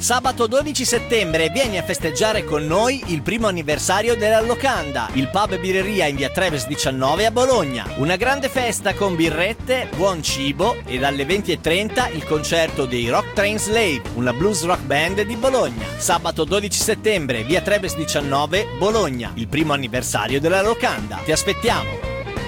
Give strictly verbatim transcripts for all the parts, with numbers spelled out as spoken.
Sabato dodici settembre vieni a festeggiare con noi il primo anniversario della Locanda, il pub e birreria in via Treves diciannove a Bologna. Una grande festa con birrette, buon cibo e dalle venti e trenta il concerto dei Rock Train Slave, una blues rock band di Bologna. Sabato dodici settembre, via Treves diciannove, Bologna, il primo anniversario della Locanda. Ti aspettiamo!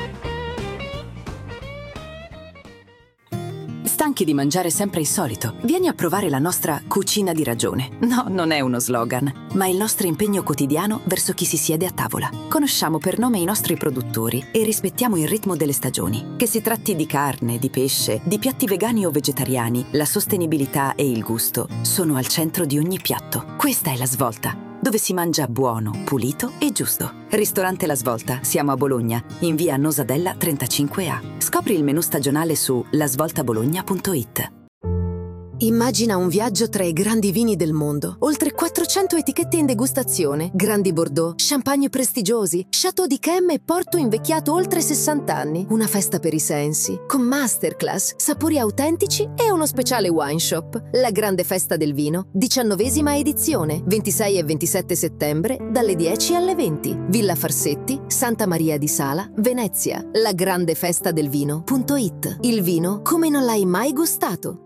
Stanchi di mangiare sempre il solito? Vieni a provare la nostra cucina di ragione. No, non è uno slogan, ma il nostro impegno quotidiano verso chi si siede a tavola. Conosciamo per nome i nostri produttori e rispettiamo il ritmo delle stagioni. Che si tratti di carne, di pesce, di piatti vegani o vegetariani, la sostenibilità e il gusto sono al centro di ogni piatto. Questa è La Svolta, dove si mangia buono, pulito e giusto. Ristorante La Svolta, siamo a Bologna, in via Nosadella trentacinque A. Scopri il menù stagionale su la svolta bologna punto it. Immagina un viaggio tra i grandi vini del mondo. Oltre quattrocento etichette in degustazione, grandi Bordeaux, champagne prestigiosi, Chateau d'Yquem e Porto invecchiato oltre sessanta anni. Una festa per i sensi, con masterclass, sapori autentici e uno speciale wine shop. La grande festa del vino, diciannovesima edizione, ventisei e ventisette settembre, dalle dieci alle venti. Villa Farsetti, Santa Maria di Sala, Venezia. La grande festa del vino punto it. Il vino come non l'hai mai gustato.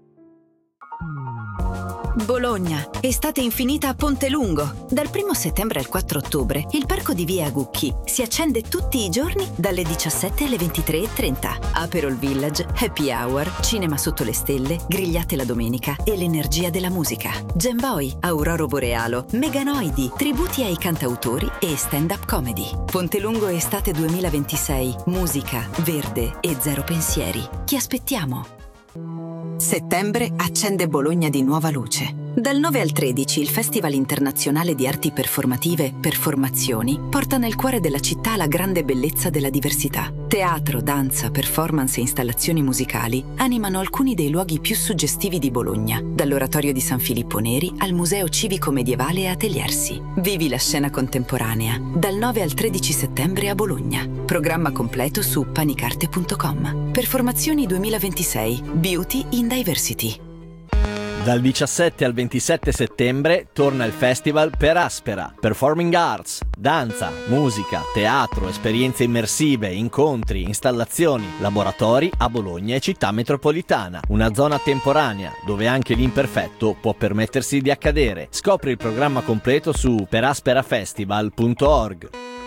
Bologna, estate infinita a Ponte Lungo. Dal primo settembre al quattro ottobre, il parco di Via Agucchi si accende tutti i giorni dalle diciassette alle ventitré e trenta. Aperol Village, happy hour, cinema sotto le stelle, grigliate la domenica e l'energia della musica. Gemboy, Auroro Borealo, Meganoidi, tributi ai cantautori e stand-up comedy. Ponte Lungo estate duemilaventisei, musica, verde e zero pensieri. Ti aspettiamo! Settembre accende Bologna di nuova luce. Dal nove al tredici il Festival Internazionale di Arti Performative Performazioni porta nel cuore della città la grande bellezza della diversità. Teatro, danza, performance e installazioni musicali animano alcuni dei luoghi più suggestivi di Bologna, dall'Oratorio di San Filippo Neri al Museo Civico Medievale e Ateliersi. Vivi la scena contemporanea dal nove al tredici settembre a Bologna. Programma completo su panicarte punto com. Performazioni duemilaventisei. Beauty in Diversity. Dal diciassette al ventisette settembre torna il festival Per Aspera, Performing Arts, danza, musica, teatro, esperienze immersive, incontri, installazioni, laboratori a Bologna e città metropolitana. Una zona temporanea dove anche l'imperfetto può permettersi di accadere. Scopri il programma completo su per aspera festival punto org.